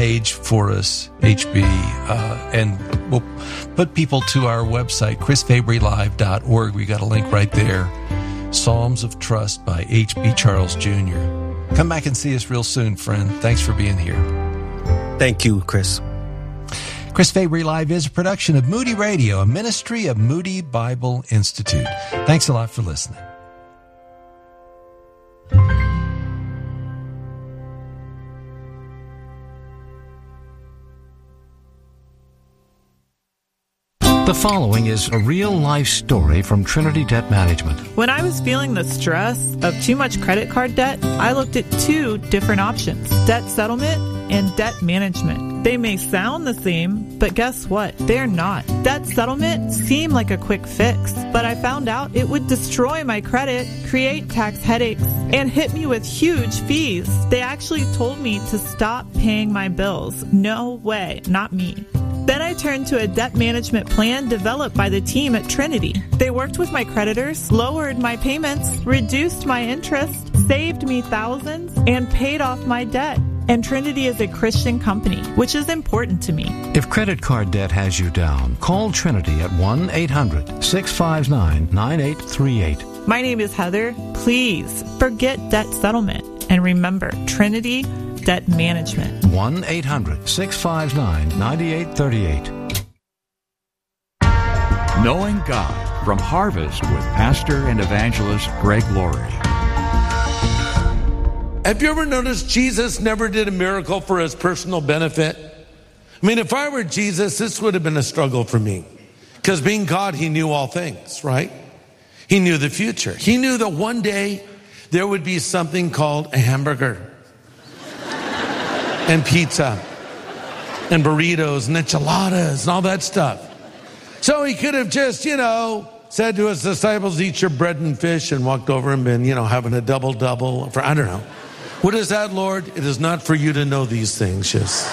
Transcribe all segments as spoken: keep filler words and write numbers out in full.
page for us, H B, uh, and we'll put people to our website, chris fabry live dot org. We got a link right there. Psalms of Trust by H B Charles Junior Come back and see us real soon, friend. Thanks for being here. Thank you, Chris. Chris Fabry Live is a production of Moody Radio, a ministry of Moody Bible Institute. Thanks a lot for listening. The following is a real-life story from Trinity Debt Management. When I was feeling the stress of too much credit card debt, I looked at two different options: debt settlement and debt management. They may sound the same, but guess what? They're not. Debt settlement seemed like a quick fix, but I found out it would destroy my credit, create tax headaches, and hit me with huge fees. They actually told me to stop paying my bills. No way, not me. Then I turned to a debt management plan developed by the team at Trinity. They worked with my creditors, lowered my payments, reduced my interest, saved me thousands, and paid off my debt. And Trinity is a Christian company, which is important to me. If credit card debt has you down, call Trinity at one eight hundred six five nine nine eight three eight. My name is Heather. Please forget debt settlement. And remember, Trinity Debt Management. one eight hundred six five nine nine eight three eight. Knowing God from Harvest with Pastor and Evangelist Greg Laurie. Have you ever noticed Jesus never did a miracle for his personal benefit? I mean, if I were Jesus, this would have been a struggle for me. Because being God, he knew all things, right? He knew the future. He knew that one day there would be something called a hamburger and pizza and burritos and enchiladas and all that stuff. So he could have just, you know, said to his disciples, eat your bread and fish, and walked over and been, you know, having a double-double for, I don't know. What is that, Lord? It is not for you to know these things. Just.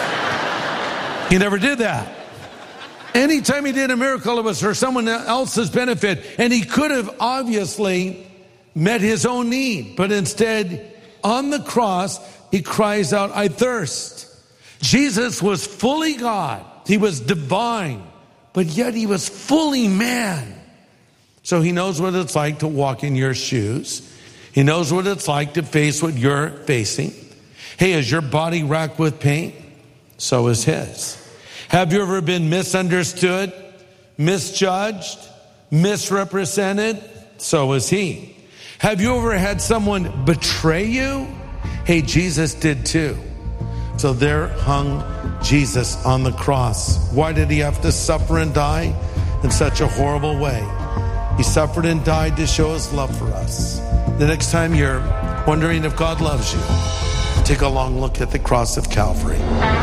He never did that. Anytime he did a miracle, it was for someone else's benefit. And he could have obviously met his own need. But instead, on the cross, he cries out, I thirst. Jesus was fully God. He was divine. But yet he was fully man. So he knows what it's like to walk in your shoes. He knows what it's like to face what you're facing. Hey, is your body racked with pain? So is his. Have you ever been misunderstood, misjudged, misrepresented? So is he. Have you ever had someone betray you? Hey, Jesus did too. So there hung Jesus on the cross. Why did he have to suffer and die in such a horrible way? He suffered and died to show his love for us. The next time you're wondering if God loves you, take a long look at the cross of Calvary.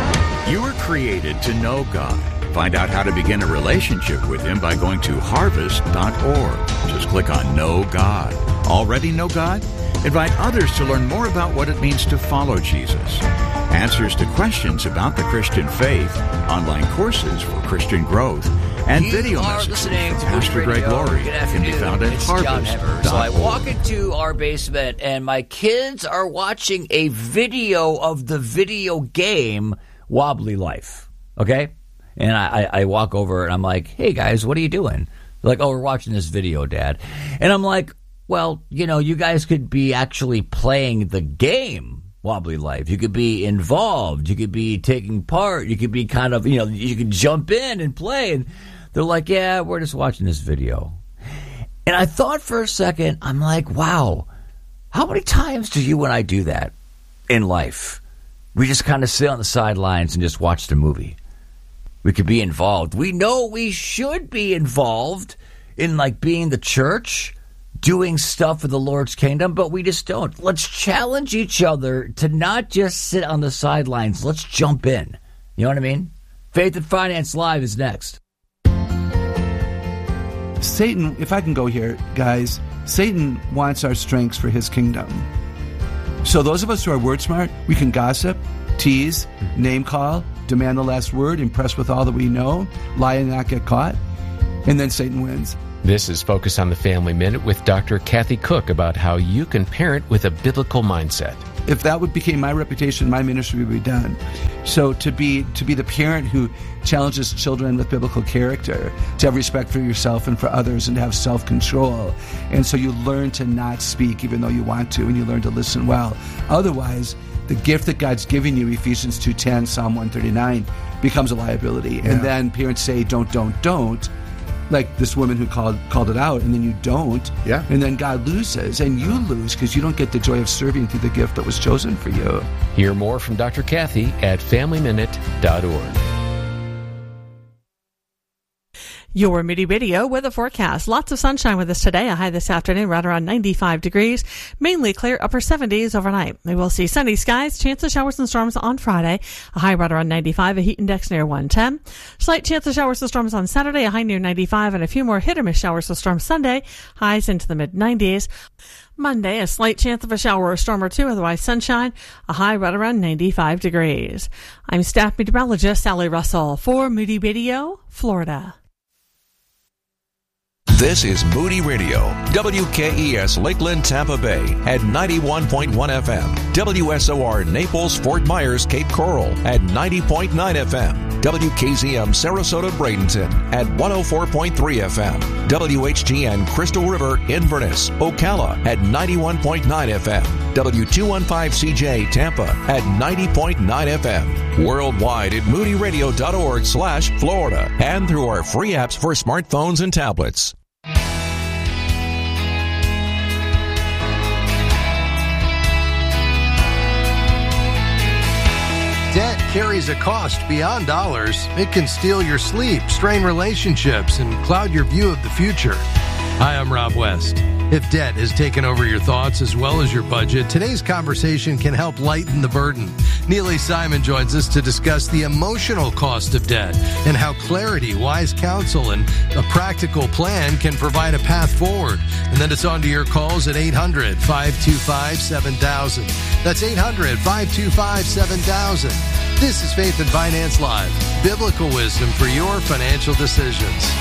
You were created to know God. Find out how to begin a relationship with him by going to harvest dot org. Just click on Know God. Already know God? Invite others to learn more about what it means to follow Jesus. Answers to questions about the Christian faith, online courses for Christian growth, and you video are messages listening from to Pastor Greg Laurie Good can be found at it's John harvest Hever. dot org. So I walk into our basement, and my kids are watching a video of the video game Wobbly Life. Okay? And I, I, I walk over, and I'm like, hey, guys, what are you doing? They're like, oh, we're watching this video, Dad. And I'm like, well, you know, you guys could be actually playing the game Wobbly Life. You could be involved. You could be taking part. You could be kind of, you know, you could jump in and play. And they're like, yeah, we're just watching this video. And I thought for a second, I'm like, wow, how many times do you and I do that in life? We just kind of sit on the sidelines and just watch the movie. We could be involved. We know we should be involved in, like, being the church, doing stuff for the Lord's kingdom, but we just don't. Let's challenge each other to not just sit on the sidelines. Let's jump in. You know what I mean? Faith and Finance Live is next. Satan, if I can go here, guys, Satan wants our strengths for his kingdom. So those of us who are word smart, we can gossip, tease, name call, demand the last word, impress with all that we know, lie and not get caught, and then Satan wins. This is Focus on the Family Minute with Doctor Kathy Cook about how you can parent with a biblical mindset. if that would became my reputation, my ministry would be done. So to be to be the parent who challenges children with biblical character, to have respect for yourself and for others, and to have self-control. And so you learn to not speak even though you want to, and you learn to listen well. Otherwise, the gift that God's giving you, Ephesians two ten, Psalm one thirty-nine, becomes a liability. Yeah. And then parents say, don't, don't, don't. Like this woman who called called it out, and then you don't. Yeah. And then God loses, and you lose because you don't get the joy of serving through the gift that was chosen for you. Hear more from Doctor Kathy at family minute dot org. Your Moody Radio weather forecast. Lots of sunshine with us today. A high this afternoon right around ninety-five degrees. Mainly clear, upper seventies overnight. We will see sunny skies, chance of showers and storms on Friday. A high right around ninety-five, a heat index near one ten. Slight chance of showers and storms on Saturday, a high near ninety-five, and a few more hit or miss showers and storms Sunday. Highs into the mid nineties. Monday, a slight chance of a shower or storm or two, otherwise sunshine, a high right around ninety-five degrees. I'm staff meteorologist Sally Russell for Moody Radio, Florida. This is Moody Radio, W K E S Lakeland, Tampa Bay at ninety-one point one F M, W S O R Naples, Fort Myers, Cape Coral at ninety point nine F M, W K Z M Sarasota, Bradenton at one oh four point three F M, W H G N Crystal River, Inverness, Ocala at ninety-one point nine F M, W two fifteen C J Tampa at ninety point nine F M, worldwide at moody radio dot org slash Florida, and through our free apps for smartphones and tablets. Debt carries a cost beyond dollars. It can steal your sleep, strain relationships, and cloud your view of the future. Hi, I'm Rob West. If debt has taken over your thoughts as well as your budget, today's conversation can help lighten the burden. Neely Simon joins us to discuss the emotional cost of debt and how clarity, wise counsel, and a practical plan can provide a path forward. And then it's on to your calls at eight hundred, five two five, seven thousand. That's eight hundred, five two five, seven thousand. This is Faith and Finance Live, biblical wisdom for your financial decisions.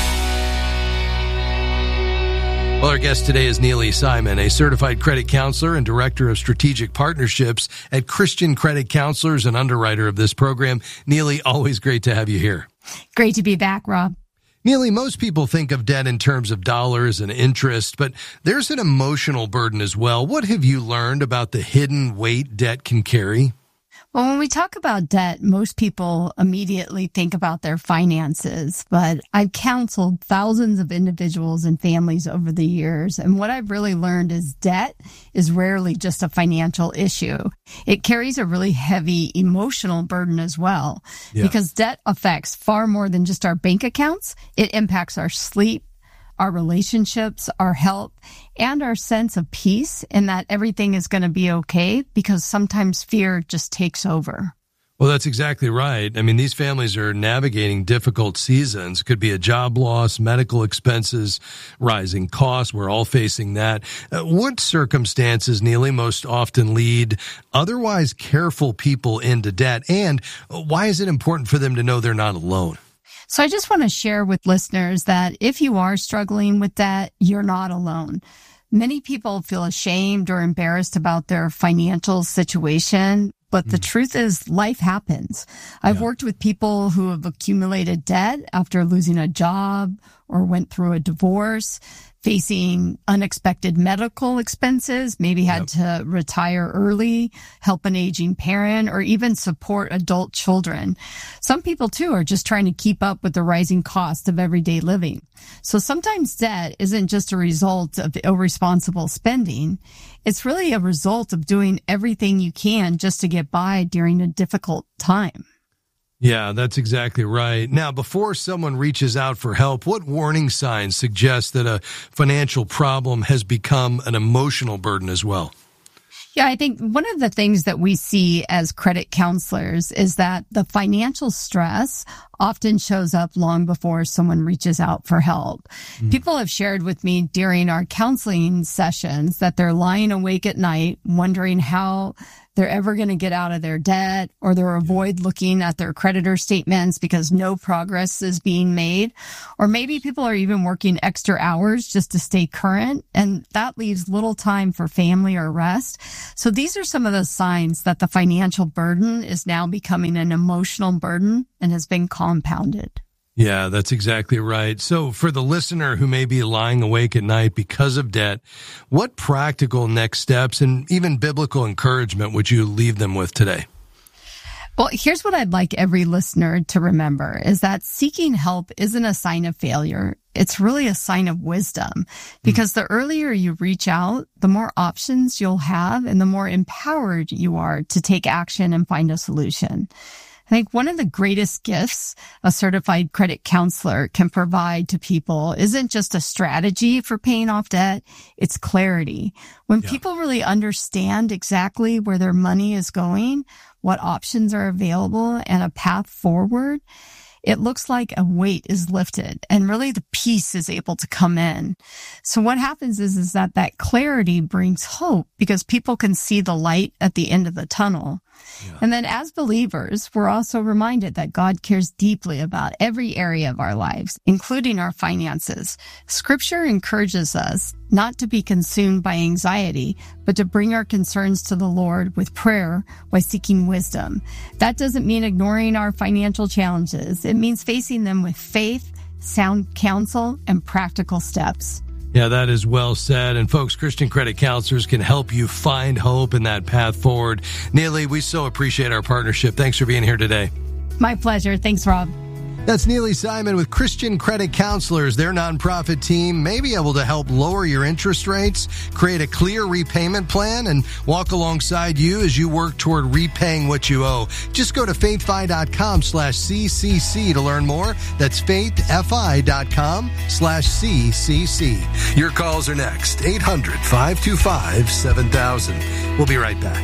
Well, our guest today is Neely Simon, a certified credit counselor and director of strategic partnerships at Christian Credit Counselors and underwriter of this program. Neely, always great to have you here. Great to be back, Rob. Neely, most people think of debt in terms of dollars and interest, but there's an emotional burden as well. What have you learned about the hidden weight debt can carry? Well, when we talk about debt, most people immediately think about their finances, but I've counseled thousands of individuals and families over the years, and what I've really learned is debt is rarely just a financial issue. It carries a really heavy emotional burden as well, yeah. because debt affects far more than just our bank accounts. It impacts our sleep, our relationships, our health, and our sense of peace in that everything is going to be okay, because sometimes fear just takes over. Well, that's exactly right. I mean, these families are navigating difficult seasons. Could be a job loss, medical expenses, rising costs. We're all facing that. Uh, what circumstances, Neely, most often lead otherwise careful people into debt? And why is it important for them to know they're not alone? So I just want to share with listeners that if you are struggling with debt, you're not alone. Many people feel ashamed or embarrassed about their financial situation, but the mm. truth is life happens. I've yeah. worked with people who have accumulated debt after losing a job or went through a divorce, facing unexpected medical expenses, maybe had yep. to retire early, help an aging parent, or even support adult children. Some people, too, are just trying to keep up with the rising cost of everyday living. So sometimes debt isn't just a result of irresponsible spending. It's really a result of doing everything you can just to get by during a difficult time. Yeah, that's exactly right. Now, before someone reaches out for help, what warning signs suggest that a financial problem has become an emotional burden as well? Yeah, I think one of the things that we see as credit counselors is that the financial stress often shows up long before someone reaches out for help. Mm. People have shared with me during our counseling sessions that they're lying awake at night wondering how they're ever going to get out of their debt, or they'll avoid looking at their creditor statements because no progress is being made. Or maybe people are even working extra hours just to stay current, and that leaves little time for family or rest. So these are some of the signs that the financial burden is now becoming an emotional burden and has been compounded. Yeah, that's exactly right. So for the listener who may be lying awake at night because of debt, what practical next steps and even biblical encouragement would you leave them with today? Well, here's what I'd like every listener to remember is that seeking help isn't a sign of failure. It's really a sign of wisdom, because mm. the earlier you reach out, the more options you'll have and the more empowered you are to take action and find a solution. I think one of the greatest gifts a certified credit counselor can provide to people isn't just a strategy for paying off debt, it's clarity. When yeah. people really understand exactly where their money is going, what options are available, and a path forward, it looks like a weight is lifted and really the peace is able to come in. So what happens is, is that that clarity brings hope because people can see the light at the end of the tunnel. Yeah. And then as believers, we're also reminded that God cares deeply about every area of our lives, including our finances. Scripture encourages us not to be consumed by anxiety, but to bring our concerns to the Lord with prayer by seeking wisdom. That doesn't mean ignoring our financial challenges. It means facing them with faith, sound counsel, and practical steps. Yeah, that is well said. And folks, Christian credit counselors can help you find hope in that path forward. Neely, we so appreciate our partnership. Thanks for being here today. My pleasure. Thanks, Rob. That's Neely Simon with Christian Credit Counselors. Their nonprofit team may be able to help lower your interest rates, create a clear repayment plan, and walk alongside you as you work toward repaying what you owe. Just go to faithfi.com slash CCC to learn more. That's faithfi.com slash CCC. Your calls are next. eight hundred, five two five, seven thousand. We'll be right back.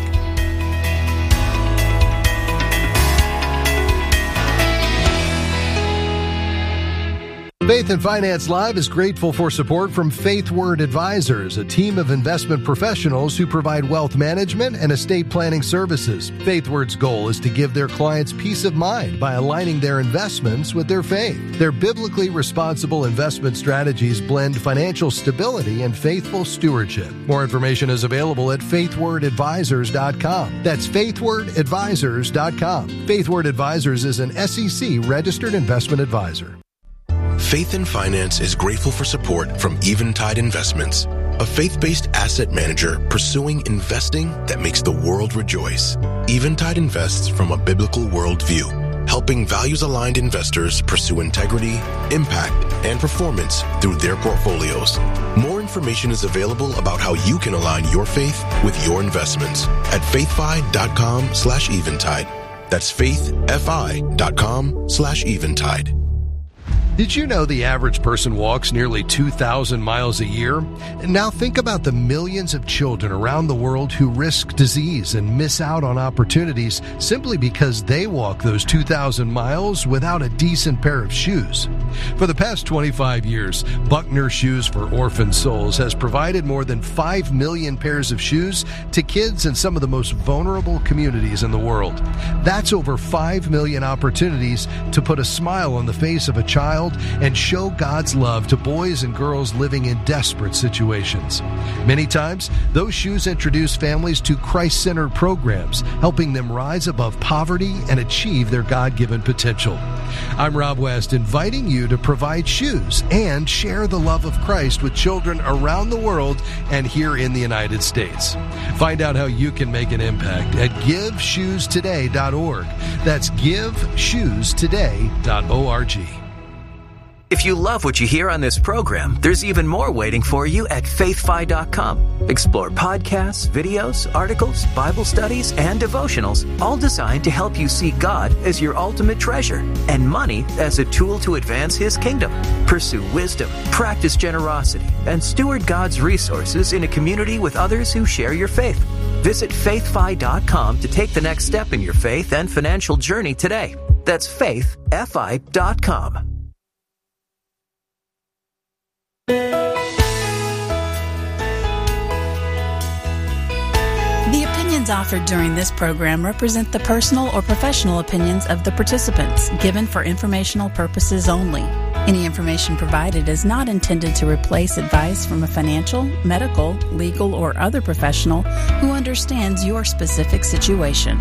Faith and Finance Live is grateful for support from Faith Word Advisors, a team of investment professionals who provide wealth management and estate planning services. Faith Word's goal is to give their clients peace of mind by aligning their investments with their faith. Their biblically responsible investment strategies blend financial stability and faithful stewardship. More information is available at faith word advisors dot com. That's faith word advisors dot com. Faith Word Advisors is an S E C registered investment advisor. Faith and Finance is grateful for support from Eventide Investments, a faith-based asset manager pursuing investing that makes the world rejoice. Eventide invests from a biblical worldview, helping values-aligned investors pursue integrity, impact, and performance through their portfolios. More information is available about how you can align your faith with your investments at faithfi.com slash eventide. That's faithfi.com slash eventide. Did you know the average person walks nearly two thousand miles a year? And now think about the millions of children around the world who risk disease and miss out on opportunities simply because they walk those two thousand miles without a decent pair of shoes. For the past twenty-five years, Buckner Shoes for Orphan Souls has provided more than five million pairs of shoes to kids in some of the most vulnerable communities in the world. That's over five million opportunities to put a smile on the face of a child and show God's love to boys and girls living in desperate situations. Many times, those shoes introduce families to Christ-centered programs, helping them rise above poverty and achieve their God-given potential. I'm Rob West, inviting you to provide shoes and share the love of Christ with children around the world and here in the United States. Find out how you can make an impact at give shoes today dot org. That's give shoes today dot org. If you love what you hear on this program, there's even more waiting for you at faith fi dot com. Explore podcasts, videos, articles, Bible studies, and devotionals, all designed to help you see God as your ultimate treasure and money as a tool to advance His kingdom. Pursue wisdom, practice generosity, and steward God's resources in a community with others who share your faith. Visit faith fi dot com to take the next step in your faith and financial journey today. That's faith f i dot com. The opinions offered during this program represent the personal or professional opinions of the participants, given for informational purposes only. Any information provided is not intended to replace advice from a financial, medical, legal, or other professional who understands your specific situation.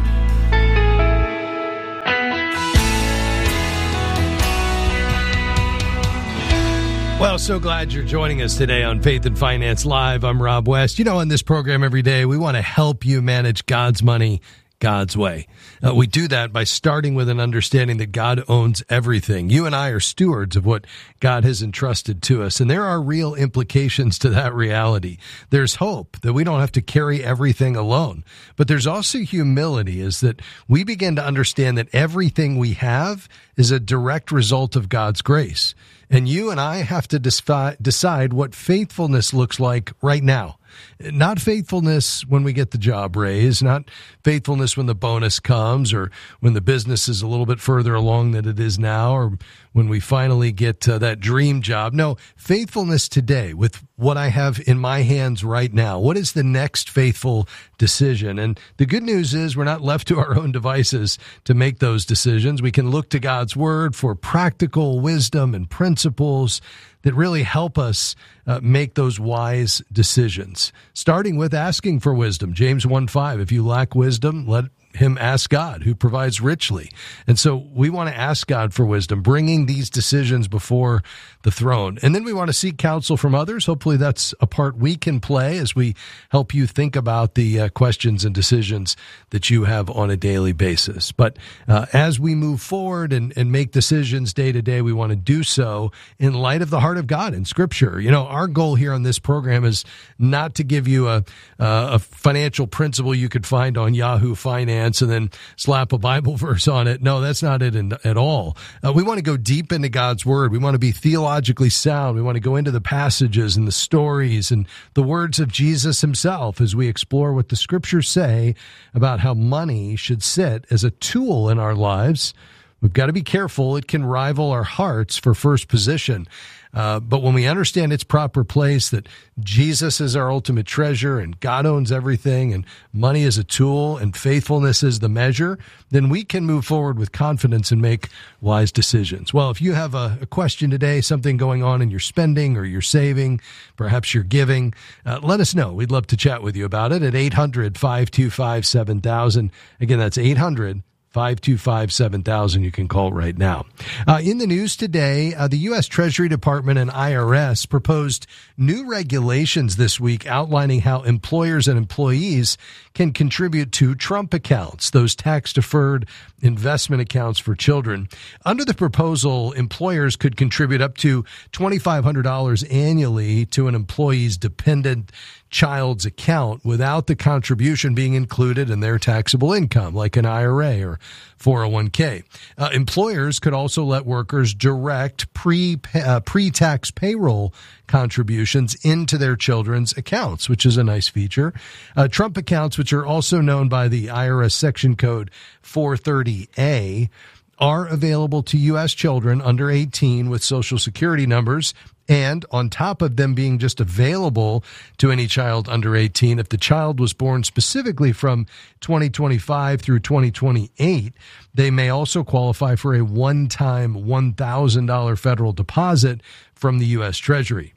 Well, so glad you're joining us today on Faith and Finance Live. I'm Rob West. You know, on this program every day, we want to help you manage God's money God's way. Uh, we do that by starting with an understanding that God owns everything. You and I are stewards of what God has entrusted to us, and there are real implications to that reality. There's hope that we don't have to carry everything alone, but there's also humility, is that we begin to understand that everything we have is a direct result of God's grace. And you and I have to decide, decide what faithfulness looks like right now. Not faithfulness when we get the job raise, not faithfulness when the bonus comes or when the business is a little bit further along than it is now, or when we finally get uh, that dream job. No, faithfulness today with what I have in my hands right now. What is the next faithful decision? And the good news is we're not left to our own devices to make those decisions. We can look to God's word for practical wisdom and principles that really help us uh, make those wise decisions, starting with asking for wisdom. James one five, if you lack wisdom, let him ask God, who provides richly. And so we want to ask God for wisdom, bringing these decisions before the throne. And then we want to seek counsel from others. Hopefully that's a part we can play as we help you think about the uh, questions and decisions that you have on a daily basis. But uh, as we move forward and, and make decisions day to day, we want to do so in light of the heart of God in Scripture. You know, our goal here on this program is not to give you a, uh, a financial principle you could find on Yahoo Finance and then slap a Bible verse on it. No, that's not it in, at all. Uh, we want to go deep into God's Word. We want to be theologically sound. We want to go into the passages and the stories and the words of Jesus himself as we explore what the Scriptures say about how money should sit as a tool in our lives. We've got to be careful. It can rival our hearts for first position. Uh, but when we understand its proper place, that Jesus is our ultimate treasure and God owns everything and money is a tool and faithfulness is the measure, then we can move forward with confidence and make wise decisions. Well, if you have a, a question today, something going on in your spending or your saving, perhaps your giving, uh, let us know. We'd love to chat with you about it at eight hundred, five two five, seven thousand. Again, that's eight hundred, five two five, seven thousand. You can call right now. Uh, in the news today, uh, the U S Treasury Department and I R S proposed new regulations this week outlining how employers and employees can contribute to Trump accounts, those tax-deferred investment accounts for children. Under the proposal, employers could contribute up to two thousand five hundred dollars annually to an employee's dependent child's account without the contribution being included in their taxable income, like an I R A or four oh one k. Uh, employers could also let workers direct pre uh, pre-tax payroll contributions into their children's accounts, which is a nice feature. Uh, Trump accounts, which are also known by the I R S section code four thirty A, are available to U S children under eighteen with Social Security numbers. And on top of them being just available to any child under eighteen, if the child was born specifically from twenty twenty-five through twenty twenty-eight, they may also qualify for a one-time one thousand dollars federal deposit from the U S Treasury.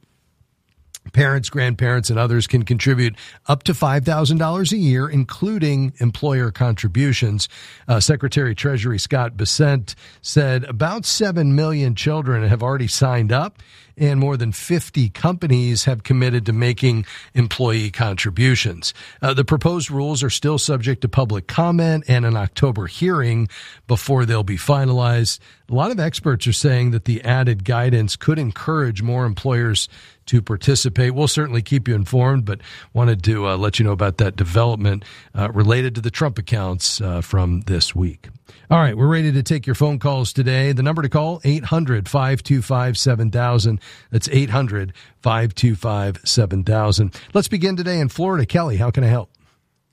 Parents, grandparents, and others can contribute up to five thousand dollars a year, including employer contributions. Uh, Secretary Treasury Scott Bessent said about seven million children have already signed up, and more than fifty companies have committed to making employee contributions. Uh, the proposed rules are still subject to public comment and an October hearing before they'll be finalized. A lot of experts are saying that the added guidance could encourage more employers to participate. We'll certainly keep you informed, but wanted to uh, let you know about that development uh, related to the Trump accounts uh, from this week. All right, we're ready to take your phone calls today. The number to call, eight hundred, five two five, seven thousand. That's eight hundred, five two five, seven thousand. Let's begin today in Florida. Kelly, how can I help?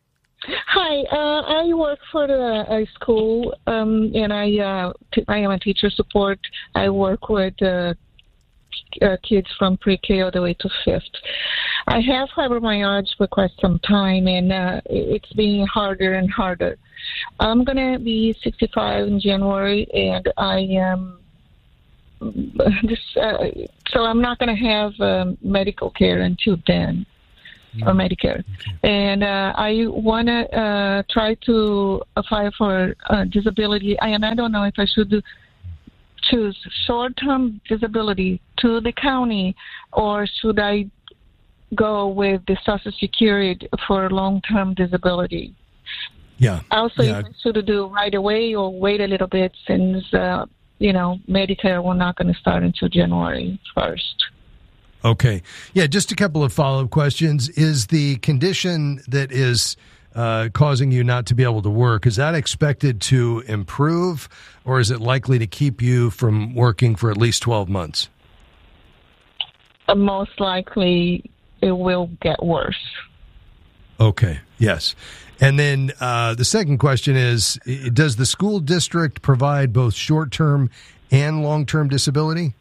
Hi, uh, I work for the uh, school, um, and I uh, t- I am a teacher support. I work with uh, uh, kids from pre-K all the way to fifth. I have fibromyalgia for quite some time, and uh, it's being harder and harder. I'm going to be sixty-five in January, and I am just, uh, so I'm not going to have um, medical care until then. Or Medicare. Okay. And uh, I want to uh, try to apply for uh, disability. I, and I don't know if I should do, choose short-term disability to the county, or should I go with the Social Security for long-term disability? Yeah. Also, yeah. if I should do right away or wait a little bit, since, uh, you know, Medicare will not going to start until January first. Okay. Yeah, just a couple of follow-up questions. Is the condition that is uh, causing you not to be able to work, is that expected to improve, or is it likely to keep you from working for at least twelve months? Uh, most likely it will get worse. Okay, yes. And then uh, the second question is, does the school district provide both short-term and long-term disability?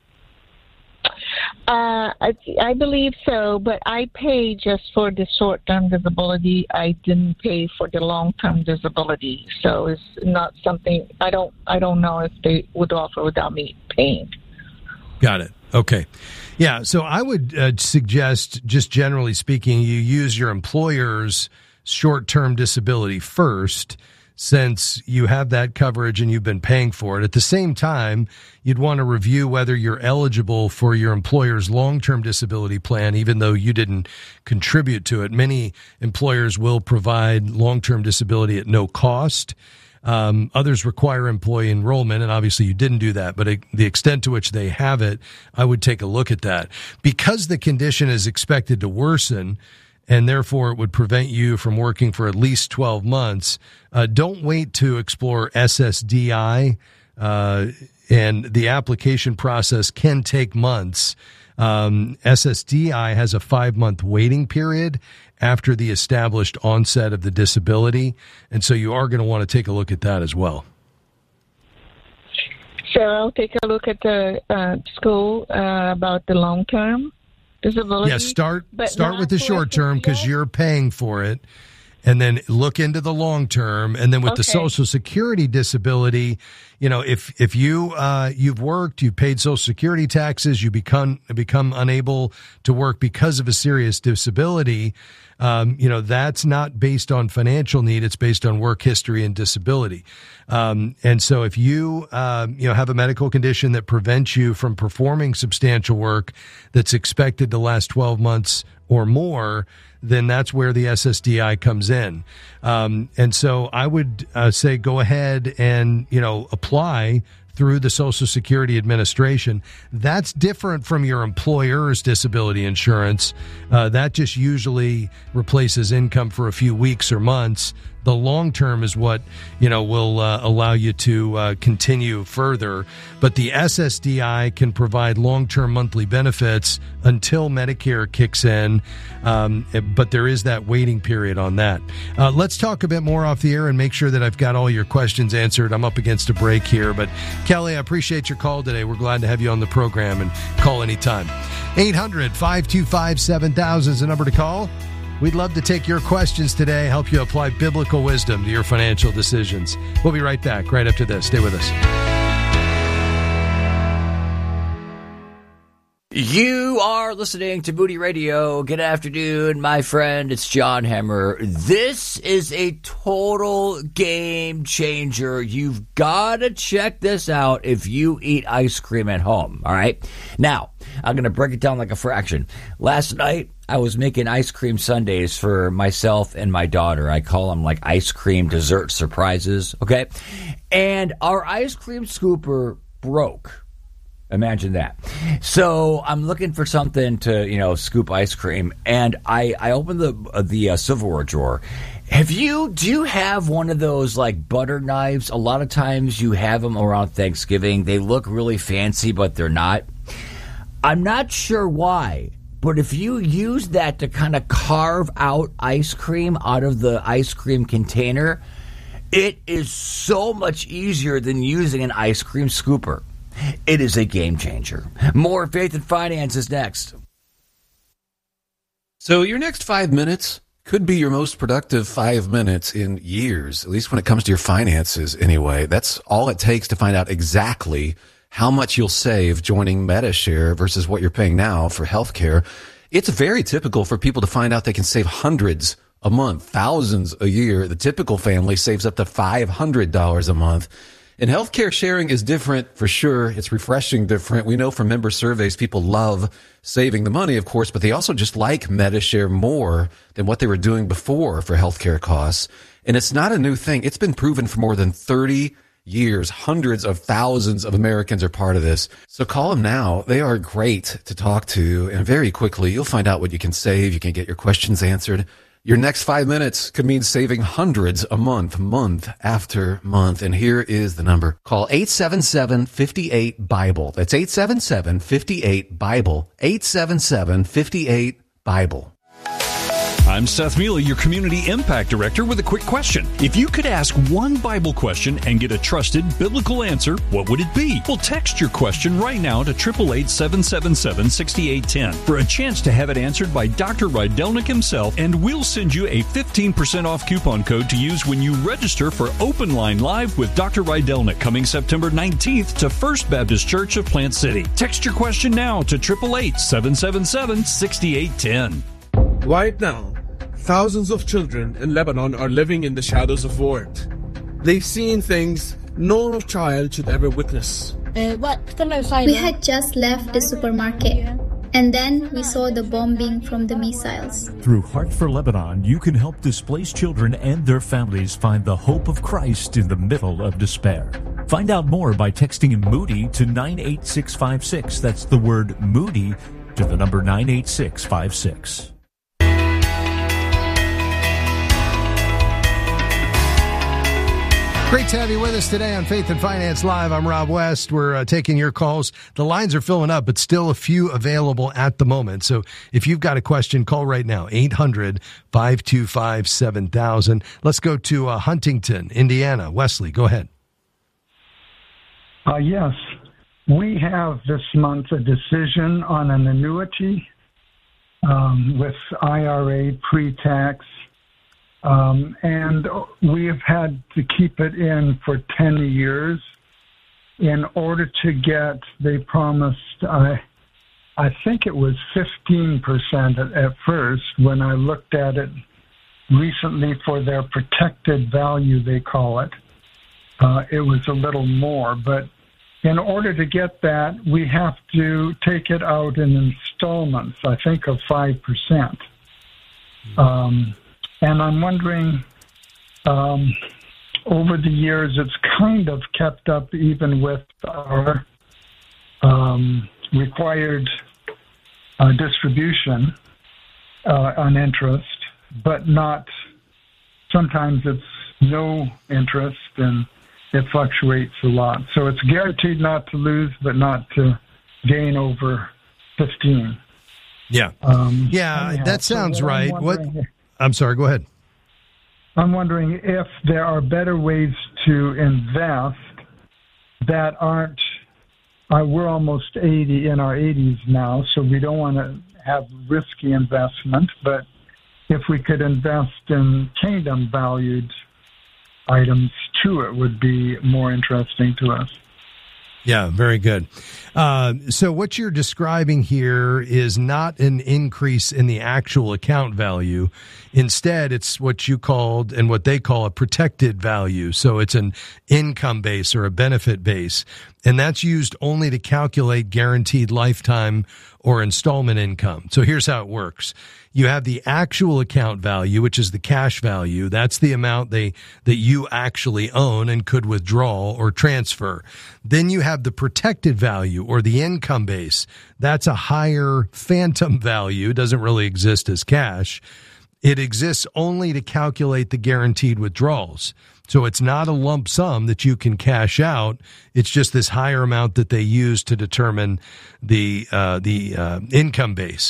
Uh, I, I believe so, but I pay just for the short-term disability. I didn't pay for the long-term disability, so it's not something I don't. I don't know if they would offer without me paying. Got it. Okay. Yeah. So I would uh, suggest, just generally speaking, you use your employer's short-term disability first, since you have that coverage and you've been paying for it. At the same time, you'd want to review whether you're eligible for your employer's long-term disability plan, even though you didn't contribute to it. Many employers will provide long-term disability at no cost. Um, others require employee enrollment, and obviously you didn't do that, but it, the extent to which they have it, I would take a look at that. Because the condition is expected to worsen, and therefore it would prevent you from working for at least twelve months, uh, don't wait to explore S S D I, uh, and the application process can take months. Um, S S D I has a five-month waiting period after the established onset of the disability, and so you are going to want to take a look at that as well. So I'll take a look at the uh, school uh, about the long-term disability. Yeah, start start with the short term because you're paying for it, and then look into the long term, and then with Okay. the Social Security disability, you know, if if you uh, you've worked, you've paid Social Security taxes, you become become unable to work because of a serious disability. Um, you know, that's not based on financial need; it's based on work history and disability. Um, and so, if you um, you know have a medical condition that prevents you from performing substantial work that's expected to last twelve months or more, then that's where the S S D I comes in. Um, and so, I would uh, say go ahead and you know apply through the Social Security Administration. That's different from your employer's disability insurance. Uh, that just usually replaces income for a few weeks or months. The long term is what, you know, will uh, allow you to uh, continue further. But the S S D I can provide long-term monthly benefits until Medicare kicks in. Um, but there is that waiting period on that. Uh, let's talk a bit more off the air and make sure that I've got all your questions answered. I'm up against a break here. But Kelly, I appreciate your call today. We're glad to have you on the program, and call anytime. eight hundred, five two five, seven thousand is the number to call. We'd love to take your questions today, help you apply biblical wisdom to your financial decisions. We'll be right back right after this. Stay with us. You are listening to Moody Radio. Good afternoon, my friend. It's John Hammer. This is a total game changer. You've got to check this out if you eat ice cream at home, all right? Now, I'm going to break it down like a fraction. Last night, I was making ice cream sundaes for myself and my daughter. I call them like ice cream dessert surprises, okay? And our ice cream scooper broke. Imagine that. So I'm looking for something to, you know, scoop ice cream, and I, I opened the the uh, silverware drawer. Have you, do you have one of those like butter knives? A lot of times you have them around Thanksgiving. They look really fancy, but they're not. I'm not sure why, But if you use that to kind of carve out ice cream out of the ice cream container, it is so much easier than using an ice cream scooper. It is a game changer. More Faith and Finance is next. So your next five minutes could be your most productive five minutes in years, at least when it comes to your finances anyway. That's all it takes to find out exactly how much you'll save joining Medi-Share versus what you're paying now for healthcare. It's very typical for people to find out they can save hundreds a month, thousands a year. The typical family saves up to five hundred dollars a month. And healthcare sharing is different for sure. It's refreshing different. We know from member surveys, people love saving the money, of course, but they also just like Medi-Share more than what they were doing before for healthcare costs. And it's not a new thing. It's been proven for more than thirty years. Hundreds of thousands of Americans are part of this. So call them now. They are great to talk to. And very quickly, you'll find out what you can save. You can get your questions answered. Your next five minutes could mean saving hundreds a month, month after month. And here is the number. Call eight seven seven, five eight, BIBLE. That's eight seven seven, five eight, BIBLE. eight seven seven, five eight, BIBLE. I'm Seth Mealy, your Community Impact Director, with a quick question. If you could ask one Bible question and get a trusted biblical answer, what would it be? Well, text your question right now to eight eight eight, seven seven seven, six eight one zero for a chance to have it answered by Doctor Rydelnik himself, and we'll send you a fifteen percent off coupon code to use when you register for Open Line Live with Doctor Rydelnik coming September nineteenth to First Baptist Church of Plant City. Text your question now to eight eight eight, seven seven seven, six eight one zero. Right now, thousands of children in Lebanon are living in the shadows of war. They've seen things no child should ever witness. We had just left the supermarket, and then we saw the bombing from the missiles. Through Heart for Lebanon, you can help displaced children and their families find the hope of Christ in the middle of despair. Find out more by texting Moody to nine eight six five six. That's the word Moody to the number nine eight six five six. Great to have you with us today on Faith and Finance Live. I'm Rob West. We're uh, taking your calls. The lines are filling up, but still a few available at the moment. So if you've got a question, call right now, eight hundred, five two five, seven thousand. Let's go to uh, Huntington, Indiana. Wesley, go ahead. Uh, yes. We have this month a decision on an annuity um, with I R A pre-tax. Um, and we have had to keep it in for ten years in order to get, they promised, I, I think it was fifteen percent at, at first. When I looked at it recently for their protected value, they call it, uh, it was a little more. But in order to get that, we have to take it out in installments, I think of five percent. Um And I'm wondering, um, over the years, it's kind of kept up even with our um, required uh, distribution uh, on interest, but not, sometimes it's no interest and it fluctuates a lot. So it's guaranteed not to lose, but not to gain over fifteen. Yeah. Um, yeah, anyhow, that sounds so what right. I'm What? wondering- I'm sorry, go ahead. I'm wondering if there are better ways to invest that aren't, uh, we're almost eighty, in our eighties now, so we don't want to have risky investment, but if we could invest in kingdom valued items too, it would be more interesting to us. Yeah, very good. Uh, so what you're describing here is not an increase in the actual account value. Instead, it's what you called and what they call a protected value. So it's an income base or a benefit base. And that's used only to calculate guaranteed lifetime or installment income. So here's how it works. You have the actual account value, which is the cash value. That's the amount they that you actually own and could withdraw or transfer. Then you have the protected value or the income base. That's a higher phantom value. It doesn't really exist as cash. It exists only to calculate the guaranteed withdrawals. So it's not a lump sum that you can cash out. It's just this higher amount that they use to determine the uh, the uh, income base.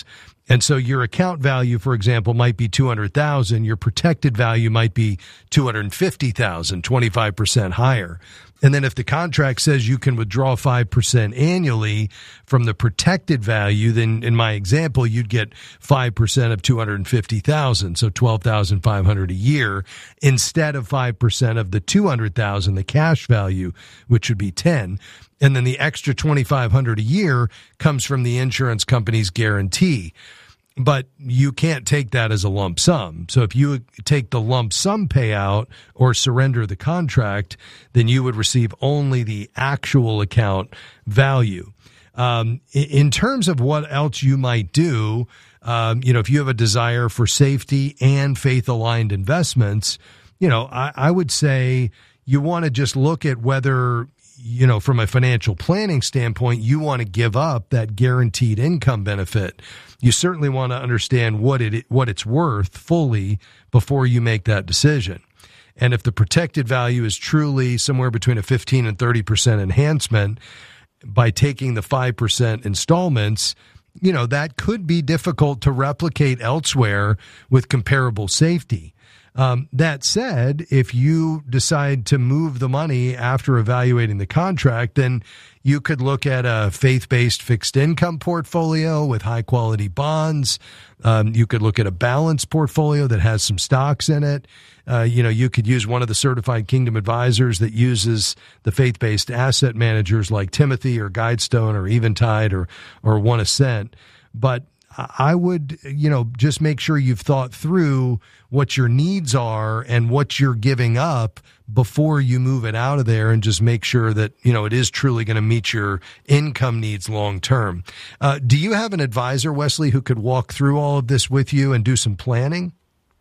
And so your account value, for example, might be two hundred thousand dollars. Your protected value might be two hundred fifty thousand dollars, twenty-five percent higher. And then if the contract says you can withdraw five percent annually from the protected value, then in my example, you'd get five percent of two hundred fifty thousand dollars, so twelve thousand five hundred dollars a year, instead of five percent of the two hundred thousand dollars, the cash value, which would be ten. And then the extra twenty-five hundred dollars a year comes from the insurance company's guarantee. But you can't take that as a lump sum. So if you take the lump sum payout or surrender the contract, then you would receive only the actual account value. Um, in terms of what else you might do, um, you know, if you have a desire for safety and faith-aligned investments, you know, I, I would say you want to just look at whether, you know, from a financial planning standpoint, you want to give up that guaranteed income benefit. You certainly want to understand what it what it's worth fully before you make that decision. And if the protected value is truly somewhere between a fifteen and thirty percent enhancement, by taking the five percent installments, you know, that could be difficult to replicate elsewhere with comparable safety. Um, that said, if you decide to move the money after evaluating the contract, then you could look at a faith-based fixed income portfolio with high-quality bonds. Um, you could look at a balanced portfolio that has some stocks in it. Uh, you know, you could use one of the certified Kingdom advisors that uses the faith-based asset managers like Timothy or Guidestone or Eventide or or One Ascent. But I would, you know, just make sure you've thought through what your needs are and what you're giving up before you move it out of there, and just make sure that, you know, it is truly going to meet your income needs long term. Uh, do you have an advisor, Wesley, who could walk through all of this with you and do some planning?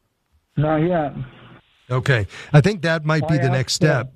Not yet. Okay. I think that might be I the asked, next step.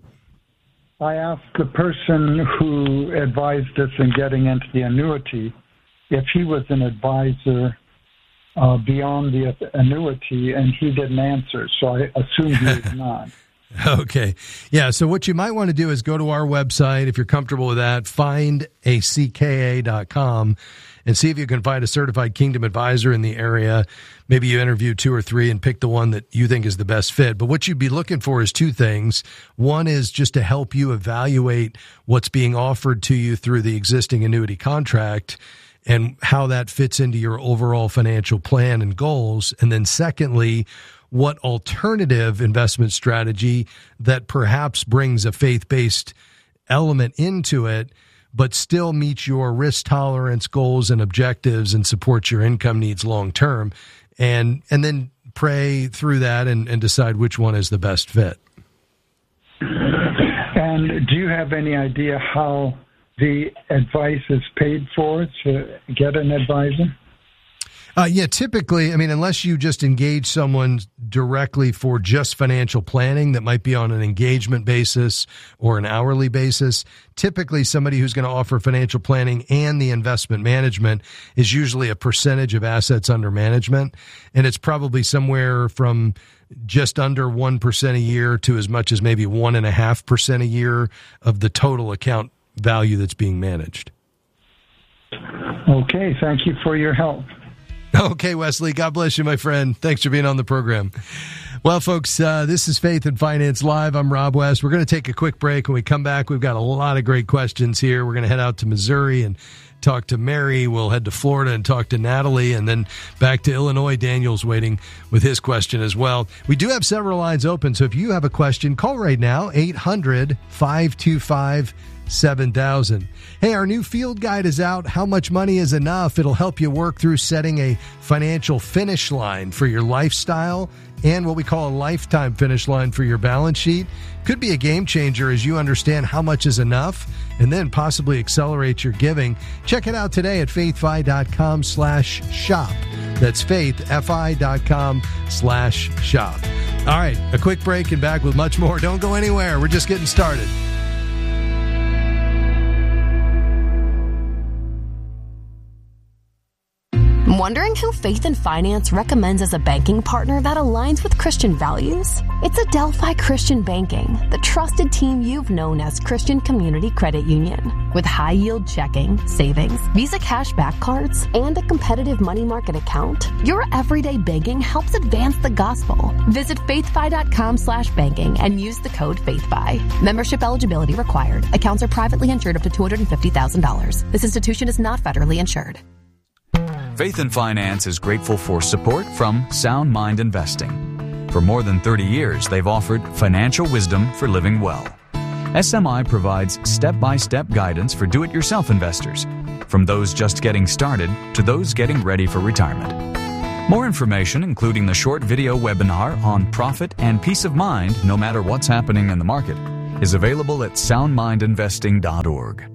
Uh, I asked the person who advised us in getting into the annuity if he was an advisor uh, beyond the annuity, and he didn't answer, so I assumed he was not. Okay. Yeah, so what you might want to do is go to our website, if you're comfortable with that, find a c k a dot com, and see if you can find a certified Kingdom advisor in the area. Maybe you interview two or three and pick the one that you think is the best fit. But what you'd be looking for is two things. One is just to help you evaluate what's being offered to you through the existing annuity contract and how that fits into your overall financial plan and goals. And then secondly, what alternative investment strategy that perhaps brings a faith-based element into it, but still meets your risk tolerance, goals, and objectives and supports your income needs long term. And and then pray through that and, and decide which one is the best fit. And do you have any idea how the advice is paid for to get an advisor? Uh, yeah, typically, I mean, unless you just engage someone directly for just financial planning that might be on an engagement basis or an hourly basis, typically somebody who's going to offer financial planning and the investment management is usually a percentage of assets under management. And it's probably somewhere from just under one percent a year to as much as maybe one point five percent a year of the total account value that's being managed. Okay, thank you for your help. Okay, Wesley, God bless you, my friend. Thanks for being on the program. Well, folks, uh, this is Faith and Finance Live. I'm Rob West. We're going to take a quick break. When we come back, we've got a lot of great questions here. We're going to head out to Missouri and talk to Mary. We'll head to Florida and talk to Natalie, and then back to Illinois. Daniel's waiting with his question as well. We do have several lines open, so if you have a question, call right now, eight hundred, five two five, seven thousand. Hey, our new field guide is out. How much money is enough? It'll help you work through setting a financial finish line for your lifestyle and what we call a lifetime finish line for your balance sheet. Could be a game changer as you understand how much is enough and then possibly accelerate your giving. Check it out today at faithfi.com slash shop. That's faithfi.com slash shop. All right, a quick break and back with much more. Don't go anywhere. We're just getting started. Wondering who Faith and Finance recommends as a banking partner that aligns with Christian values? It's Adelphi Christian Banking, the trusted team you've known as Christian Community Credit Union. With high-yield checking, savings, Visa cashback cards, and a competitive money market account, your everyday banking helps advance the gospel. Visit faithfi.com slash banking and use the code FaithFi. Membership eligibility required. Accounts are privately insured up to two hundred fifty thousand dollars. This institution is not federally insured. Faith and Finance is grateful for support from Sound Mind Investing. For more than thirty years, they've offered financial wisdom for living well. S M I provides step-by-step guidance for do-it-yourself investors, from those just getting started to those getting ready for retirement. More information, including the short video webinar on profit and peace of mind no matter what's happening in the market, is available at sound mind investing dot org.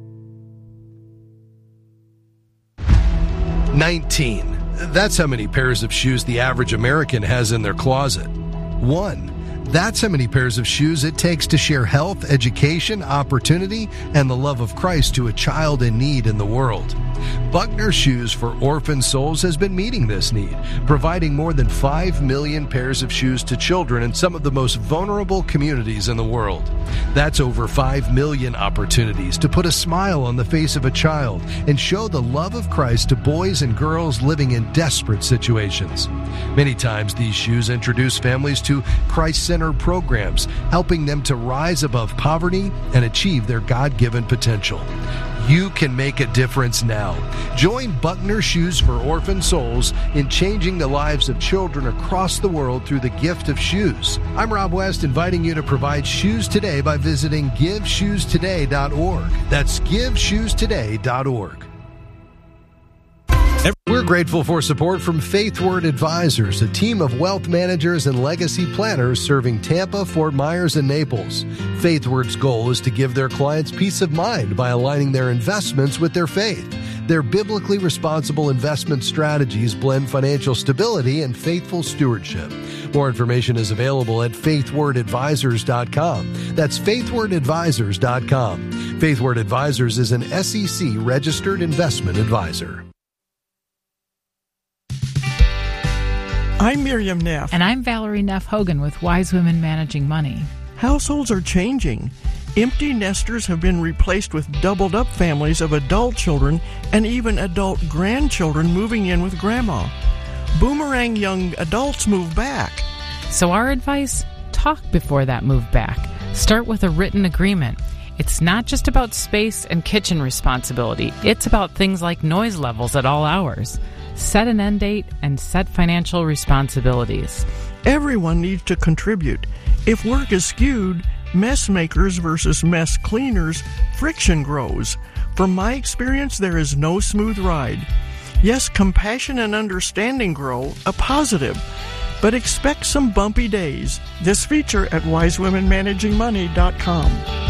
nineteen. That's how many pairs of shoes the average American has in their closet. One. That's how many pairs of shoes it takes to share health, education, opportunity, and the love of Christ to a child in need in the world. Buckner Shoes for Orphan Souls has been meeting this need, providing more than five million pairs of shoes to children in some of the most vulnerable communities in the world. That's over five million opportunities to put a smile on the face of a child and show the love of Christ to boys and girls living in desperate situations. Many times these shoes introduce families to Christ-centered programs, helping them to rise above poverty and achieve their God-given potential. You can make a difference now. Join Buckner Shoes for Orphan Souls in changing the lives of children across the world through the gift of shoes. I'm Rob West, inviting you to provide shoes today by visiting give shoes today dot org. That's give shoes today dot org. We're grateful for support from Faithword Advisors, a team of wealth managers and legacy planners serving Tampa, Fort Myers, and Naples. Faithword's goal is to give their clients peace of mind by aligning their investments with their faith. Their biblically responsible investment strategies blend financial stability and faithful stewardship. More information is available at faithword advisors dot com. That's faithword advisors dot com. Faithword Advisors is an S E C registered investment advisor. I'm Miriam Neff. And I'm Valerie Neff Hogan with Wise Women Managing Money. Households are changing. Empty nesters have been replaced with doubled-up families of adult children and even adult grandchildren moving in with grandma. Boomerang young adults move back. So our advice? Talk before that move back. Start with a written agreement. It's not just about space and kitchen responsibility. It's about things like noise levels at all hours. Set an end date and set financial responsibilities. Everyone needs to contribute. If work is skewed, mess makers versus mess cleaners, friction grows. From my experience, there is no smooth ride. Yes, compassion and understanding grow, a positive, but expect some bumpy days. This feature at wise women managing money dot com.